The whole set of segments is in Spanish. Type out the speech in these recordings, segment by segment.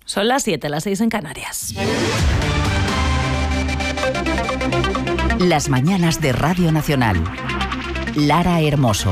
Son las 7, las 6 en Canarias. Las mañanas de Radio Nacional. Lara Hermoso.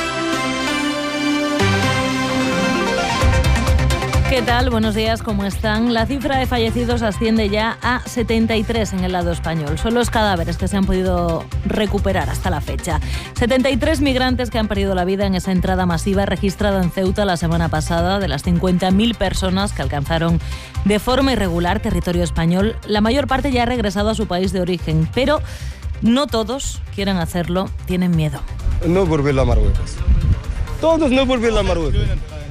¿Qué tal? Buenos días, ¿cómo están? La cifra de fallecidos asciende ya a 73 en el lado español. Son los cadáveres que se han podido recuperar hasta la fecha. 73 migrantes que han perdido la vida en esa entrada masiva registrada en Ceuta la semana pasada. De las 50.000 personas que alcanzaron de forma irregular territorio español, la mayor parte ya ha regresado a su país de origen, pero no todos quieren hacerlo, tienen miedo. No volver a Marruecos. Todos no volver a Marruecos.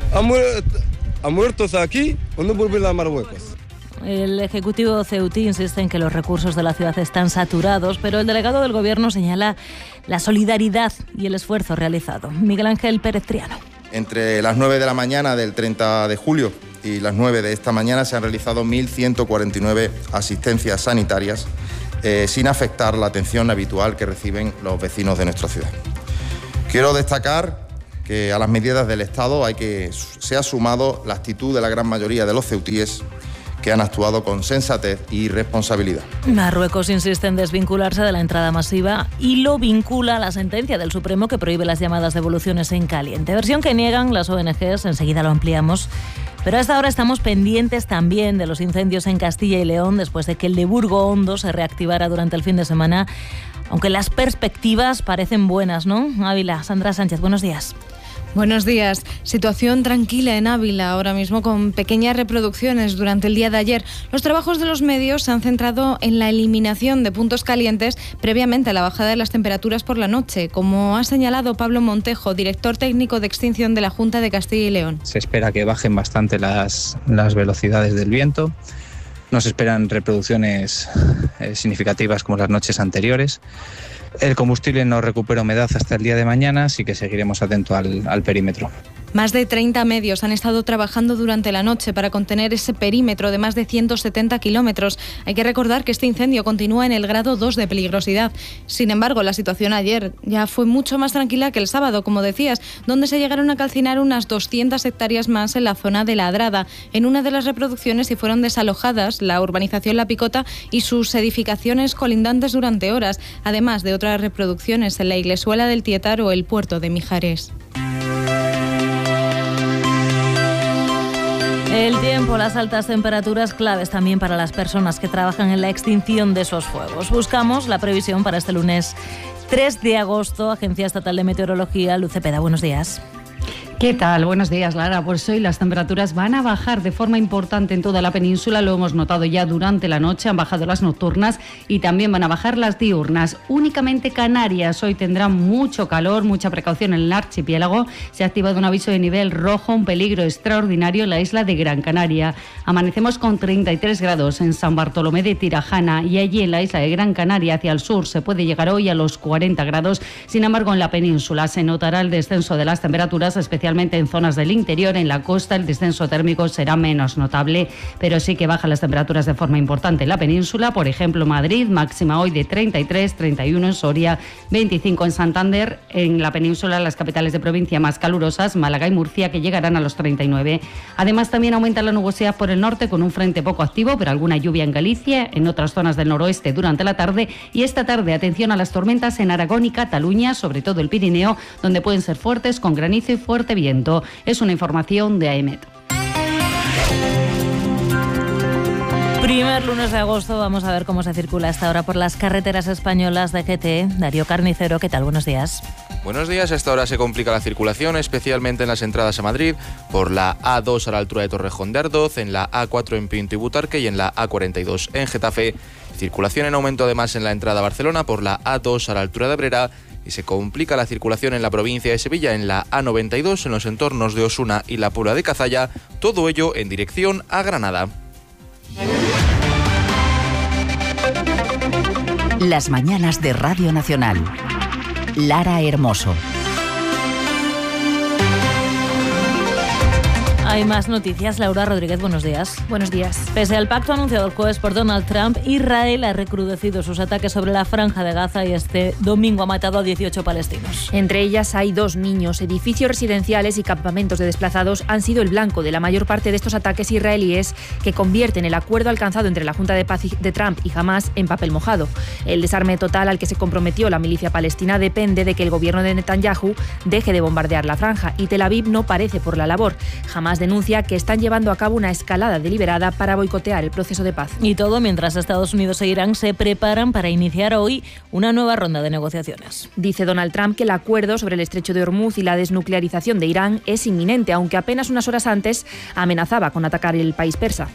¿A muertos aquí o no volver a Marruecos? El Ejecutivo ceutí insiste en que los recursos de la ciudad están saturados, pero el delegado del Gobierno señala la solidaridad y el esfuerzo realizado. Miguel Ángel Pérez Triano. Entre las 9 de la mañana del 30 de julio y las 9 de esta mañana se han realizado 1.149 asistencias sanitarias sin afectar la atención habitual que reciben los vecinos de nuestra ciudad. Quiero destacar que a las medidas del Estado se ha sumado la actitud de la gran mayoría de los ceutíes que han actuado con sensatez y responsabilidad. Marruecos insiste en desvincularse de la entrada masiva y lo vincula a la sentencia del Supremo que prohíbe las llamadas devoluciones en caliente. Versión que niegan las ONGs, enseguida lo ampliamos. Pero a esta hora estamos pendientes también de los incendios en Castilla y León después de que el de Burgo Hondo se reactivara durante el fin de semana, aunque las perspectivas parecen buenas, ¿no? Ávila, Sandra Sánchez, buenos días. Buenos días. Situación tranquila en Ávila, ahora mismo con pequeñas reproducciones durante el día de ayer. Los trabajos de los medios se han centrado en la eliminación de puntos calientes previamente a la bajada de las temperaturas por la noche, como ha señalado Pablo Montejo, director técnico de extinción de la Junta de Castilla y León. Se espera que bajen bastante las velocidades del viento. Nos esperan reproducciones significativas como las noches anteriores. El combustible no recupera humedad hasta el día de mañana, así que seguiremos atentos al perímetro. Más de 30 medios han estado trabajando durante la noche para contener ese perímetro de más de 170 kilómetros. Hay que recordar que este incendio continúa en el grado 2 de peligrosidad. Sin embargo, la situación ayer ya fue mucho más tranquila que el sábado, como decías, donde se llegaron a calcinar unas 200 hectáreas más en la zona de Ladrada. En una de las reproducciones y fueron desalojadas la urbanización La Picota y sus edificaciones colindantes durante horas, además de otras reproducciones en la Iglesuela del Tietar o el puerto de Mijares. El tiempo, las altas temperaturas claves también para las personas que trabajan en la extinción de esos fuegos. Buscamos la previsión para este lunes 3 de agosto. Agencia Estatal de Meteorología, Luz Cepeda, buenos días. ¿Qué tal? Buenos días, Lara. Pues hoy las temperaturas van a bajar de forma importante en toda la península. Lo hemos notado ya durante la noche. Han bajado las nocturnas y también van a bajar las diurnas. Únicamente Canarias hoy tendrán mucho calor, mucha precaución en el archipiélago. Se ha activado un aviso de nivel rojo, un peligro extraordinario en la isla de Gran Canaria. Amanecemos con 33 grados en San Bartolomé de Tirajana y allí en la isla de Gran Canaria hacia el sur se puede llegar hoy a los 40 grados. Sin embargo, en la península se notará el descenso de las temperaturas, especialmente en zonas del interior. En la costa el descenso térmico será menos notable, pero sí que bajan las temperaturas de forma importante en la península. Por ejemplo, Madrid, máxima hoy de 33, 31 en Soria, 25 en Santander. En la península, las capitales de provincia más calurosas, Málaga y Murcia, que llegarán a los 39. Además, también aumenta la nubosidad por el norte con un frente poco activo, pero alguna lluvia en Galicia, en otras zonas del noroeste durante la tarde. Y esta tarde, atención a las tormentas en Aragón y Cataluña, sobre todo el Pirineo, donde pueden ser fuertes con granizo y fuerte viento. Es una información de AEMET. Primer lunes de agosto, vamos a ver cómo se circula a esta hora por las carreteras españolas de GT. Darío Carnicero, ¿qué tal? Buenos días. Buenos días. A esta hora se complica la circulación, especialmente en las entradas a Madrid, por la A2 a la altura de Torrejón de Ardoz, en la A4 en Pinto y Butarque y en la A42 en Getafe. Circulación en aumento además en la entrada a Barcelona por la A2 a la altura de Abrera, y se complica la circulación en la provincia de Sevilla en la A92 en los entornos de Osuna y la Puebla de Cazalla, todo ello en dirección a Granada. Las mañanas de Radio Nacional. Lara Hermoso. Hay más noticias. Laura Rodríguez, buenos días. Buenos días. Pese al pacto anunciado el jueves por Donald Trump, Israel ha recrudecido sus ataques sobre la franja de Gaza y este domingo ha matado a 18 palestinos. Entre ellas hay 2 niños. Edificios residenciales y campamentos de desplazados han sido el blanco de la mayor parte de estos ataques israelíes que convierten el acuerdo alcanzado entre la Junta de Paz de Trump y Hamás en papel mojado. El desarme total al que se comprometió la milicia palestina depende de que el gobierno de Netanyahu deje de bombardear la franja y Tel Aviv no parece por la labor. Hamás denuncia que están llevando a cabo una escalada deliberada para boicotear el proceso de paz. Y todo mientras Estados Unidos e Irán se preparan para iniciar hoy una nueva ronda de negociaciones. Dice Donald Trump que el acuerdo sobre el estrecho de Hormuz y la desnuclearización de Irán es inminente, aunque apenas unas horas antes amenazaba con atacar el país persa.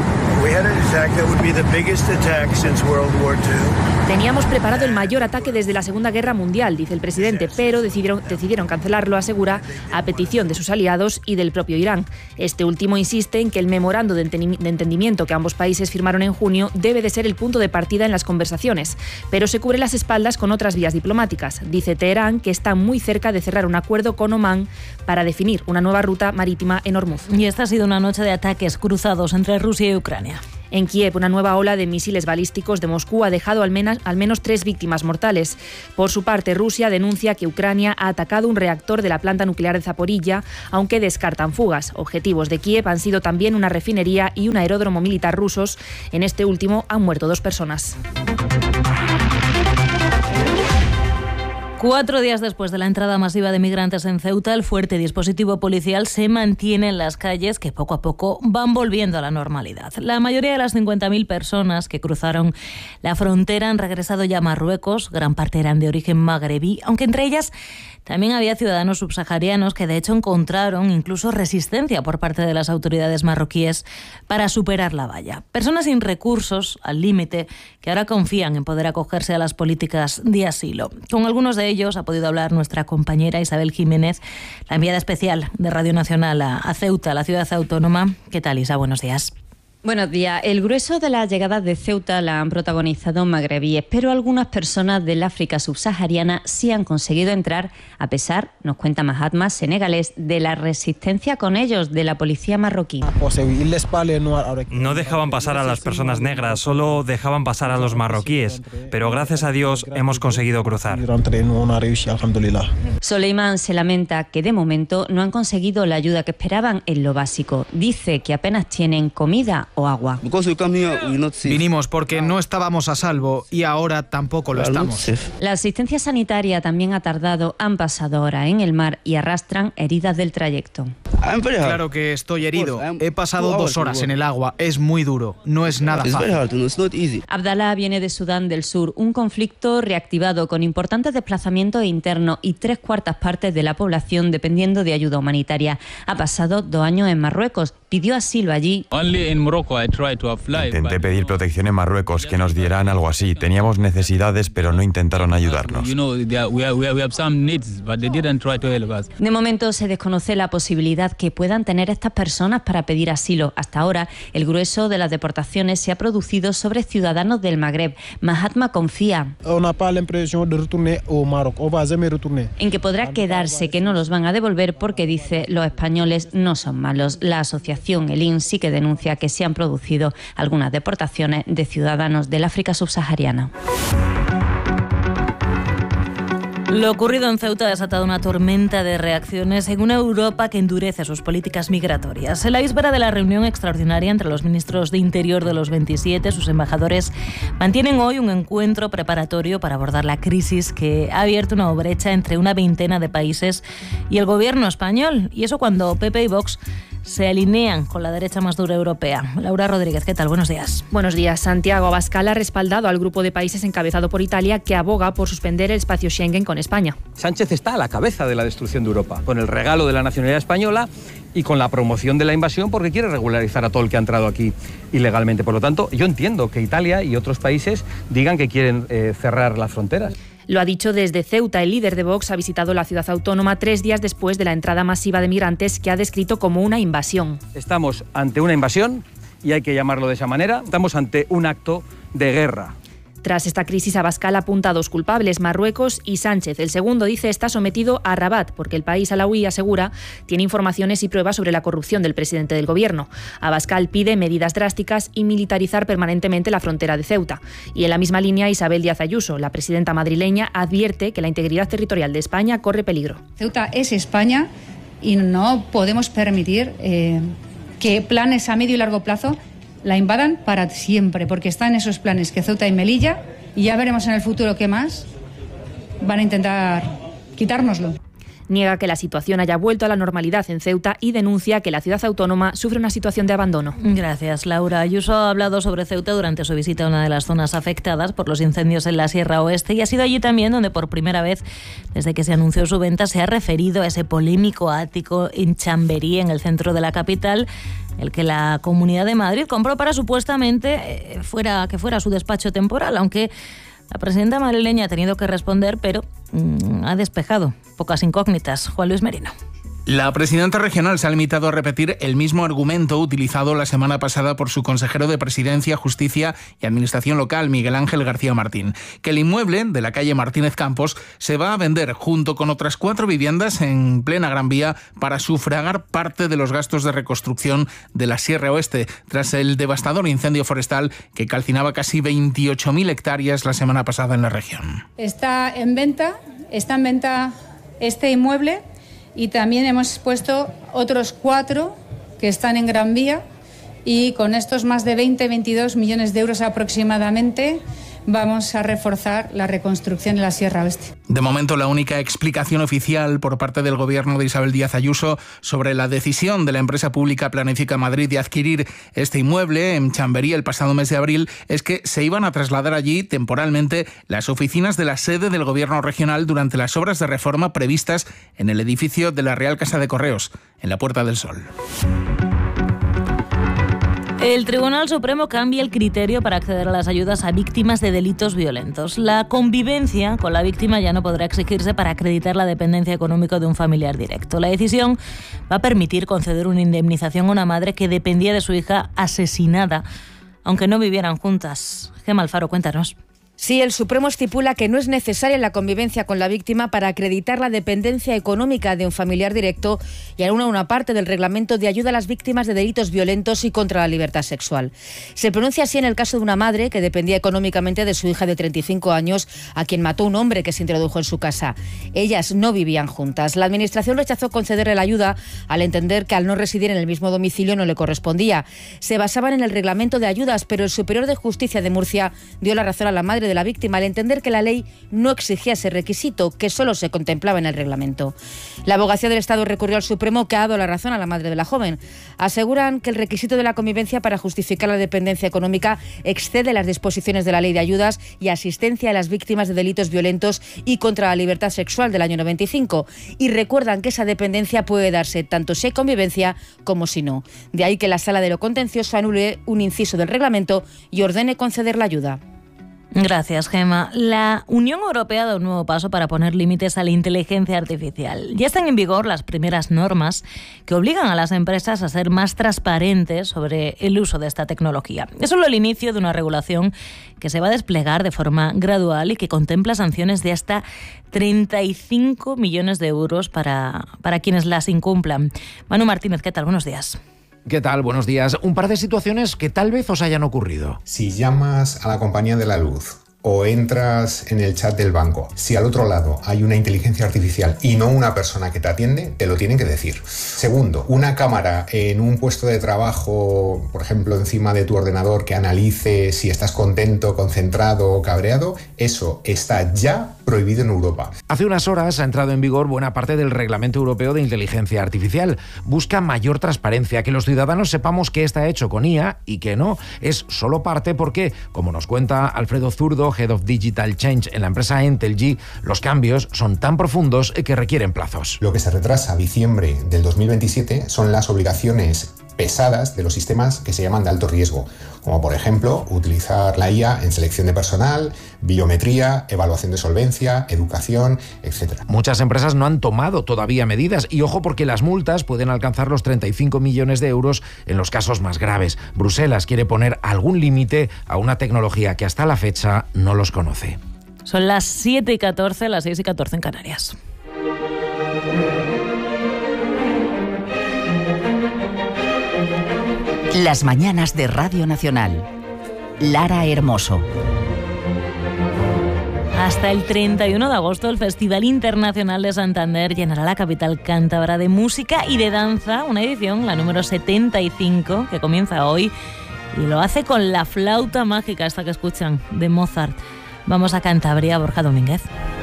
Teníamos preparado el mayor ataque desde la Segunda Guerra Mundial, dice el presidente, pero decidieron cancelarlo, asegura, a petición de sus aliados y del propio Irán. Este último insiste en que el memorando de entendimiento que ambos países firmaron en junio debe de ser el punto de partida en las conversaciones, pero se cubre las espaldas con otras vías diplomáticas. Dice Teherán que está muy cerca de cerrar un acuerdo con Omán para definir una nueva ruta marítima en Hormuz. Y esta ha sido una noche de ataques cruzados entre Rusia y Ucrania. En Kiev, una nueva ola de misiles balísticos de Moscú ha dejado al menos 3 víctimas mortales. Por su parte, Rusia denuncia que Ucrania ha atacado un reactor de la planta nuclear de Zaporilla, aunque descartan fugas. Objetivos de Kiev han sido también una refinería y un aeródromo militar rusos. En este último han muerto 2 personas. 4 días después de la entrada masiva de migrantes en Ceuta, el fuerte dispositivo policial se mantiene en las calles que poco a poco van volviendo a la normalidad. La mayoría de las 50.000 personas que cruzaron la frontera han regresado ya a Marruecos, gran parte eran de origen magrebí, aunque entre ellas también había ciudadanos subsaharianos que de hecho encontraron incluso resistencia por parte de las autoridades marroquíes para superar la valla. Personas sin recursos, al límite, que ahora confían en poder acogerse a las políticas de asilo. Con algunos de ellos ha podido hablar nuestra compañera Isabel Jiménez, la enviada especial de Radio Nacional a Ceuta, la ciudad autónoma. ¿Qué tal, Isa? Buenos días. Buenos días. El grueso de las llegadas de Ceuta la han protagonizado magrebíes, pero algunas personas del África subsahariana sí han conseguido entrar, a pesar, nos cuenta Mahatma, senegalés, de la resistencia con ellos de la policía marroquí. No dejaban pasar a las personas negras, solo dejaban pasar a los marroquíes, pero gracias a Dios hemos conseguido cruzar. Soleiman se lamenta que de momento no han conseguido la ayuda que esperaban en lo básico. Dice que apenas tienen comida o agua. Vinimos porque no estábamos a salvo y ahora tampoco lo estamos. La asistencia sanitaria también ha tardado, han pasado horas en el mar y arrastran heridas del trayecto. Claro que estoy herido. He pasado 2 horas en el agua. Es muy duro. No es nada fácil. Abdallah viene de Sudán del Sur, un conflicto reactivado con importantes desplazamientos internos y 3/4 partes de la población dependiendo de ayuda humanitaria. Ha pasado 2 años en Marruecos. Pidió asilo allí. Intenté pedir protección en Marruecos, que nos dieran algo así. Teníamos necesidades, pero no intentaron ayudarnos. De momento se desconoce la posibilidad que puedan tener estas personas para pedir asilo. Hasta ahora, el grueso de las deportaciones se ha producido sobre ciudadanos del Magreb. Mahatma confía en que podrá quedarse, que no los van a devolver porque, dice, los españoles no son malos. La asociación ELIN sí que denuncia que se han producido algunas deportaciones de ciudadanos del África subsahariana. Lo ocurrido en Ceuta ha desatado una tormenta de reacciones en una Europa que endurece sus políticas migratorias. En la víspera de la reunión extraordinaria entre los ministros de Interior de los 27, sus embajadores mantienen hoy un encuentro preparatorio para abordar la crisis que ha abierto una brecha entre una veintena de países y el gobierno español. Y eso cuando PP y Vox se alinean con la derecha más dura europea. Laura Rodríguez, ¿qué tal? Buenos días. Buenos días. Santiago Abascal ha respaldado al grupo de países encabezado por Italia que aboga por suspender el espacio Schengen con España. Sánchez está a la cabeza de la destrucción de Europa, con el regalo de la nacionalidad española y con la promoción de la invasión porque quiere regularizar a todo el que ha entrado aquí ilegalmente. Por lo tanto, yo entiendo que Italia y otros países digan que quieren cerrar las fronteras. Lo ha dicho desde Ceuta. El líder de Vox ha visitado la ciudad autónoma 3 días después de la entrada masiva de migrantes que ha descrito como una invasión. Estamos ante una invasión y hay que llamarlo de esa manera. Estamos ante un acto de guerra. Tras esta crisis, Abascal apunta a 2 culpables, Marruecos y Sánchez. El segundo, dice, está sometido a Rabat, porque el país alauí, asegura, tiene informaciones y pruebas sobre la corrupción del presidente del gobierno. Abascal pide medidas drásticas y militarizar permanentemente la frontera de Ceuta. Y en la misma línea, Isabel Díaz Ayuso, la presidenta madrileña, advierte que la integridad territorial de España corre peligro. Ceuta es España y no podemos permitir que planes a medio y largo plazo la invadan para siempre, porque están esos planes que Ceuta y Melilla, y ya veremos en el futuro qué más van a intentar quitárnoslo. Niega que la situación haya vuelto a la normalidad en Ceuta y denuncia que la ciudad autónoma sufre una situación de abandono. Gracias, Laura. Ayuso ha hablado sobre Ceuta durante su visita a una de las zonas afectadas por los incendios en la Sierra Oeste y ha sido allí también donde por primera vez desde que se anunció su venta se ha referido a ese polémico ático en Chamberí, en el centro de la capital, el que la Comunidad de Madrid compró para supuestamente fuera su despacho temporal, aunque la presidenta madrileña ha tenido que responder, pero ha despejado pocas incógnitas. Juan Luis Merino. La presidenta regional se ha limitado a repetir el mismo argumento utilizado la semana pasada por su consejero de Presidencia, Justicia y Administración Local, Miguel Ángel García Martín, que el inmueble de la calle Martínez Campos se va a vender junto con otras 4 viviendas en plena Gran Vía para sufragar parte de los gastos de reconstrucción de la Sierra Oeste, tras el devastador incendio forestal que calcinaba casi 28.000 hectáreas la semana pasada en la región. Está en venta este inmueble. Y también hemos puesto otros 4 que están en Gran Vía y con estos más de 22 millones de euros aproximadamente vamos a reforzar la reconstrucción de la Sierra Oeste. De momento, la única explicación oficial por parte del gobierno de Isabel Díaz Ayuso sobre la decisión de la empresa pública Planifica Madrid de adquirir este inmueble en Chamberí el pasado mes de abril es que se iban a trasladar allí temporalmente las oficinas de la sede del gobierno regional durante las obras de reforma previstas en el edificio de la Real Casa de Correos, en la Puerta del Sol. El Tribunal Supremo cambia el criterio para acceder a las ayudas a víctimas de delitos violentos. La convivencia con la víctima ya no podrá exigirse para acreditar la dependencia económica de un familiar directo. La decisión va a permitir conceder una indemnización a una madre que dependía de su hija asesinada, aunque no vivieran juntas. Gemma Alfaro, cuéntanos. Sí, el Supremo estipula que no es necesaria la convivencia con la víctima para acreditar la dependencia económica de un familiar directo y anula una parte del reglamento de ayuda a las víctimas de delitos violentos y contra la libertad sexual. Se pronuncia así en el caso de una madre que dependía económicamente de su hija de 35 años, a quien mató un hombre que se introdujo en su casa. Ellas no vivían juntas. La Administración rechazó concederle la ayuda al entender que al no residir en el mismo domicilio no le correspondía. Se basaban en el reglamento de ayudas, pero el Superior de Justicia de Murcia dio la razón a la madre de la víctima al entender que la ley no exigía ese requisito, que solo se contemplaba en el reglamento. La Abogacía del Estado recurrió al Supremo, que ha dado la razón a la madre de la joven. Aseguran que el requisito de la convivencia para justificar la dependencia económica excede las disposiciones de la Ley de Ayudas y Asistencia a las Víctimas de Delitos Violentos y contra la Libertad Sexual del año 95 y recuerdan que esa dependencia puede darse tanto si hay convivencia como si no. De ahí que la Sala de lo Contencioso anule un inciso del reglamento y ordene conceder la ayuda. Gracias, Gemma. La Unión Europea da un nuevo paso para poner límites a la inteligencia artificial. Ya están en vigor las primeras normas que obligan a las empresas a ser más transparentes sobre el uso de esta tecnología. Es solo el inicio de una regulación que se va a desplegar de forma gradual y que contempla sanciones de hasta 35 millones de euros para quienes las incumplan. Manu Martínez, ¿qué tal? Buenos días. ¿Qué tal? Buenos días. Un par de situaciones que tal vez os hayan ocurrido. Si llamas a la compañía de la luz o entras en el chat del banco, si al otro lado hay una inteligencia artificial y no una persona que te atiende, te lo tienen que decir. Segundo, una cámara en un puesto de trabajo, por ejemplo, encima de tu ordenador que analice si estás contento, concentrado o cabreado, eso está ya prohibido en Europa. Hace unas horas ha entrado en vigor buena parte del Reglamento Europeo de Inteligencia Artificial. Busca mayor transparencia, que los ciudadanos sepamos qué está hecho con IA y qué no. Es solo parte porque, como nos cuenta Alfredo Zurdo, Head of Digital Change en la empresa Entelgy, los cambios son tan profundos que requieren plazos. Lo que se retrasa a diciembre del 2027 son las obligaciones pesadas de los sistemas que se llaman de alto riesgo, como por ejemplo utilizar la IA en selección de personal, biometría, evaluación de solvencia, educación, etc. Muchas empresas no han tomado todavía medidas y ojo porque las multas pueden alcanzar los 35 millones de euros en los casos más graves. Bruselas quiere poner algún límite a una tecnología que hasta la fecha no los conoce. Son las 7:14, las 6:14 en Canarias. Las mañanas de Radio Nacional. Lara Hermoso. Hasta el 31 de agosto, el Festival Internacional de Santander llenará la capital cántabra de música y de danza, una edición, la número 75, que comienza hoy, y lo hace con la flauta mágica, esta que escuchan, de Mozart. Vamos a Cantabria, Borja Domínguez.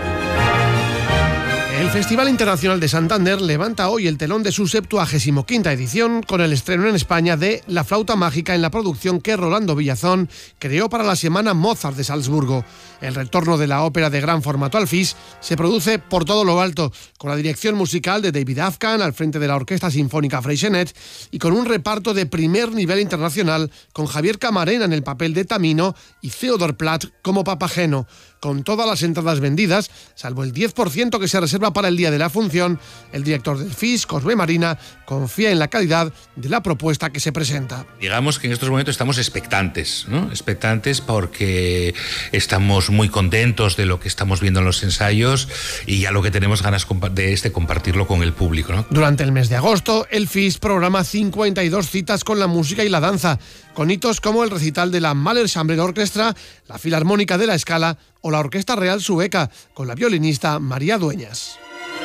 El Festival Internacional de Santander levanta hoy el telón de su 75ª edición con el estreno en España de La Flauta Mágica en la producción que Rolando Villazón creó para la Semana Mozart de Salzburgo. El retorno de la ópera de gran formato al FIS se produce por todo lo alto, con la dirección musical de David Afghan al frente de la Orquesta Sinfónica Freixenet y con un reparto de primer nivel internacional con Javier Camarena en el papel de Tamino y Theodor Platt como Papageno. Con todas las entradas vendidas, salvo el 10% que se reserva para el día de la función, el director del FIS, Cosme Marina, confía en la calidad de la propuesta que se presenta. Digamos que en estos momentos estamos expectantes, ¿no? Expectantes porque estamos muy contentos de lo que estamos viendo en los ensayos y ya lo que tenemos ganas de compartirlo con el público, ¿no? Durante el mes de agosto, el FIS programa 52 citas con la música y la danza, con hitos como el recital de la Mahler Chamber Orchestra, la Filarmónica de la Scala o la Orquesta Real Sueca, con la violinista María Dueñas.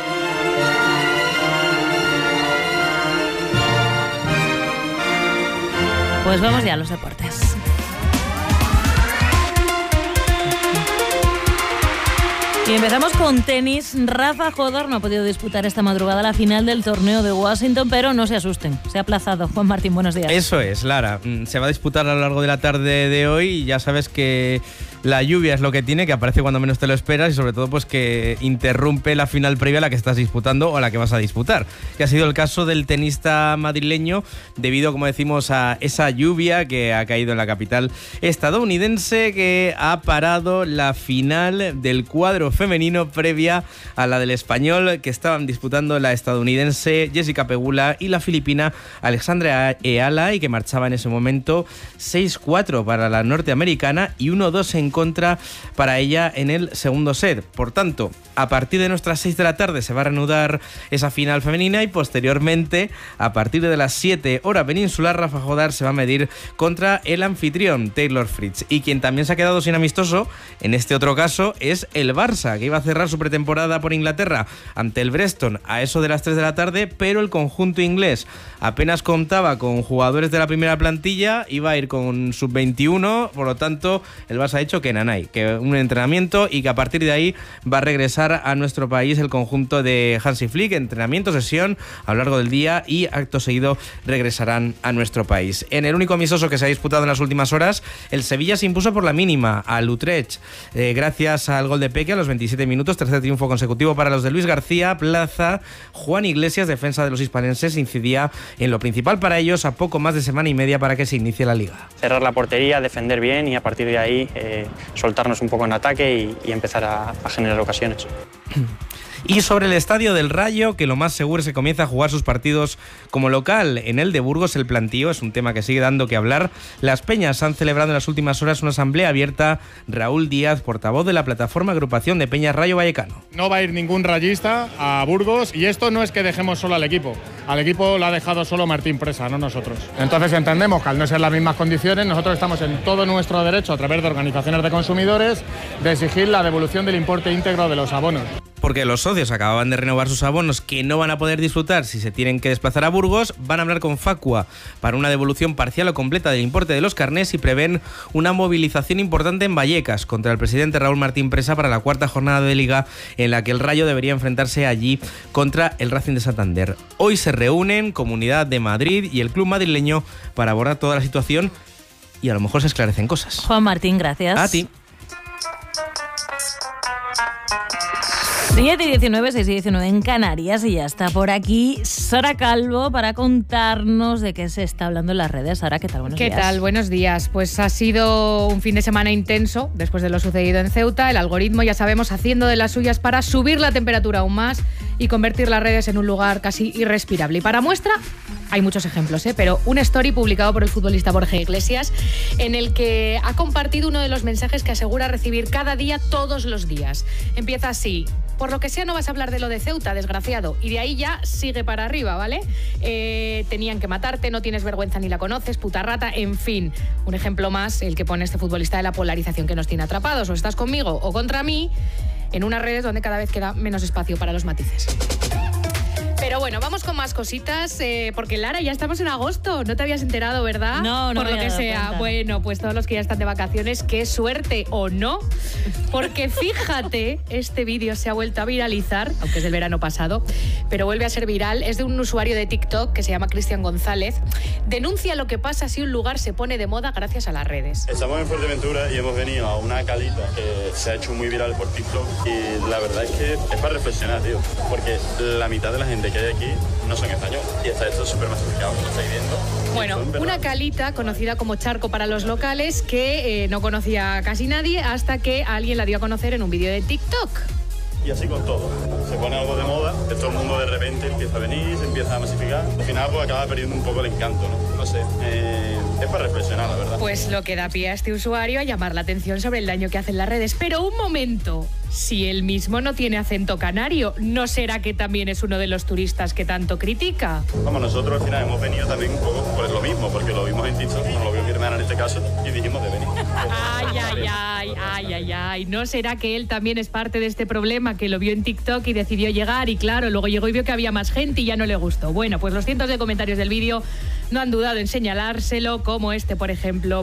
Pues vamos ya a los deportes. Y empezamos con tenis. Rafa Jodar no ha podido disputar esta madrugada la final del torneo de Washington, pero no se asusten, se ha aplazado. Juan Martín, buenos días. Eso es, Lara. Se va a disputar a lo largo de la tarde de hoy y ya sabes que la lluvia es lo que tiene, que aparece cuando menos te lo esperas y sobre todo pues que interrumpe la final previa a la que estás disputando o a la que vas a disputar, que ha sido el caso del tenista madrileño debido, como decimos, a esa lluvia que ha caído en la capital estadounidense, que ha parado la final del cuadro femenino previa a la del español, que estaban disputando la estadounidense Jessica Pegula y la filipina Alexandra Eala, y que marchaba en ese momento 6-4 para la norteamericana y 1-2 en contra para ella en el segundo set. Por tanto, a partir de nuestras 6 de la tarde se va a reanudar esa final femenina y posteriormente, a partir de las 7 hora peninsular, Rafa Jodar se va a medir contra el anfitrión Taylor Fritz. Y quien también se ha quedado sin amistoso, en este otro caso, es el Barça, que iba a cerrar su pretemporada por Inglaterra ante el Preston a eso de las 3 de la tarde, pero el conjunto inglés apenas contaba con jugadores de la primera plantilla, iba a ir con sub-21, por lo tanto el Barça ha hecho que nanay, que un entrenamiento y que a partir de ahí va a regresar a nuestro país el conjunto de Hansi Flick, entrenamiento, sesión a lo largo del día y acto seguido regresarán a nuestro país. En el único amistoso que se ha disputado en las últimas horas, el Sevilla se impuso por la mínima al Utrecht, gracias al gol de Peque a los 27 minutos, tercer triunfo consecutivo para los de Luis García Plaza. Juan Iglesias, defensa de los hispalenses, incidía en lo principal para ellos a poco más de semana y media para que se inicie la liga. Cerrar la portería, defender bien y a partir de ahí soltarnos un poco en ataque y empezar a generar ocasiones. Y sobre el estadio del Rayo, que lo más seguro es que comience a jugar sus partidos como local. En el de Burgos el plantío es un tema que sigue dando que hablar. Las Peñas han celebrado en las últimas horas una asamblea abierta. Raúl Díaz, portavoz de la plataforma Agrupación de Peñas Rayo Vallecano. No va a ir ningún rayista a Burgos y esto no es que dejemos solo al equipo. Al equipo lo ha dejado solo Martín Presa, no nosotros. Entonces entendemos que al no ser las mismas condiciones, nosotros estamos en todo nuestro derecho a través de organizaciones de consumidores de exigir la devolución del importe íntegro de los abonos. Porque los socios acababan de renovar sus abonos que no van a poder disfrutar si se tienen que desplazar a Burgos. Van a hablar con Facua para una devolución parcial o completa del importe de los carnés y prevén una movilización importante en Vallecas contra el presidente Raúl Martín Presa para la cuarta jornada de Liga, en la que el Rayo debería enfrentarse allí contra el Racing de Santander. Hoy se reúnen Comunidad de Madrid y el club madrileño para abordar toda la situación y a lo mejor se esclarecen cosas. Juan Martín, gracias. A ti. 7:19, 6:19 en Canarias, y ya está por aquí Sara Calvo para contarnos de qué se está hablando en las redes. Sara, ¿qué tal? Buenos días. ¿Qué tal? Buenos días. Pues ha sido un fin de semana intenso después de lo sucedido en Ceuta. El algoritmo, ya sabemos, haciendo de las suyas para subir la temperatura aún más y convertir las redes en un lugar casi irrespirable. Y para muestra, hay muchos ejemplos, pero un story publicado por el futbolista Borja Iglesias en el que ha compartido uno de los mensajes que asegura recibir cada día, todos los días. Empieza así: por lo que sea no vas a hablar de lo de Ceuta, desgraciado. Y de ahí ya sigue para arriba, ¿vale? Tenían que matarte, no tienes vergüenza ni la conoces, puta rata, en fin. Un ejemplo más, el que pone este futbolista, de la polarización que nos tiene atrapados. O estás conmigo o contra mí, en unas redes donde cada vez queda menos espacio para los matices. Pero bueno, vamos con más cositas, porque Lara, ya estamos en agosto. No te habías enterado, ¿verdad? No Por lo me que había sea. dado cuenta. Bueno, pues todos los que ya están de vacaciones, qué suerte o no. Porque fíjate, este vídeo se ha vuelto a viralizar, aunque es del verano pasado, pero vuelve a ser viral. Es de un usuario de TikTok que se llama Cristian González. Denuncia lo que pasa si un lugar se pone de moda gracias a las redes. Estamos en Fuerteventura y hemos venido a una calita que se ha hecho muy viral por TikTok, y la verdad es que es para reflexionar, tío, porque la mitad de la gente que hay aquí no son españoles y está esto súper masificado, lo estáis viendo. Bueno, una calita conocida como charco para los locales que no conocía casi nadie hasta que alguien la dio a conocer en un vídeo de TikTok. Y así con todo. Se pone algo de moda, que todo el mundo de repente empieza a venir, se empieza a masificar. Al final pues acaba perdiendo un poco el encanto, ¿no? No sé, es para reflexionar, la verdad. Pues lo que da pie a este usuario a llamar la atención sobre el daño que hacen las redes. Pero un momento, si él mismo no tiene acento canario, ¿no será que también es uno de los turistas que tanto critica? Vamos, nosotros al final hemos venido también un poco por lo mismo, porque lo vimos en TikTok, nos lo vio mi hermana en este caso, y dijimos de venir. Ay, ¿no será que él también es parte de este problema, que lo vio en TikTok y decidió llegar, y claro, luego llegó y vio que había más gente y ya no le gustó? Bueno, pues los cientos de comentarios del vídeo no han dudado en señalárselo, como este, por ejemplo.